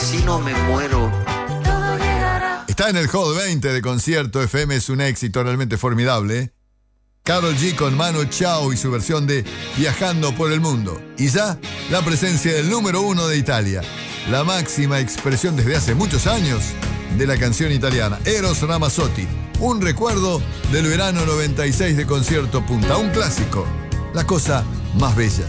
si no me muero. Todo llegará. Está en el Hot 20 de Concierto FM, es un éxito realmente formidable. Karol G con Manu Chao y su versión de Viajando por el Mundo. Y ya la presencia del número 1 de Italia, la máxima expresión desde hace muchos años de la canción italiana, Eros Ramazzotti. Un recuerdo del verano 96 de Concierto Punta, un clásico, la cosa más bella.